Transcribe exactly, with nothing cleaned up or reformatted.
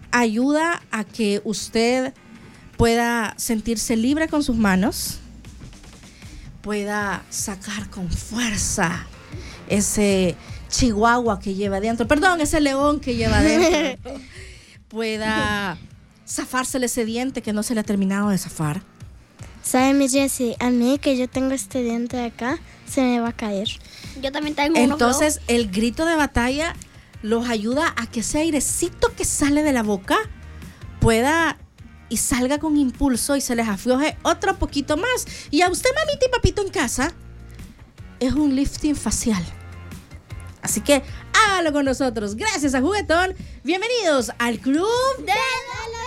ayuda a que usted pueda sentirse libre con sus manos, pueda sacar con fuerza ese chihuahua que lleva adentro, perdón, ese león que lleva adentro, pueda zafársele ese diente que no se le ha terminado de zafar. ¿Sabe, mi Jessie? A mí, que yo tengo este diente de acá, se me va a caer. Yo también tengo uno. Entonces, el grito de batalla los ayuda a que ese airecito que sale de la boca pueda y salga con impulso y se les afloje otro poquito más. Y a usted, mamita y papito en casa, es un lifting facial. Así que hágalo con nosotros. Gracias a Juguetón. Bienvenidos al Club de